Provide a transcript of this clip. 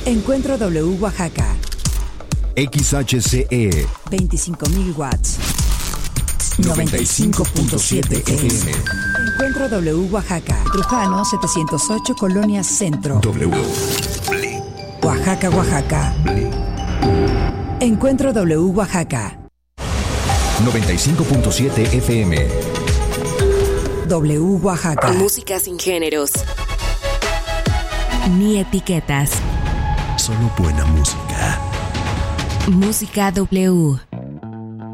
Encuentro W Oaxaca. XHCE 25.000 watts. 95.7 FM. Encuentro W Oaxaca. Trujano 708 Colonia Centro. W. Oaxaca, Oaxaca. Encuentro W Oaxaca. 95.7 FM. W Oaxaca. Música sin géneros ni etiquetas. Solo buena música. Música W.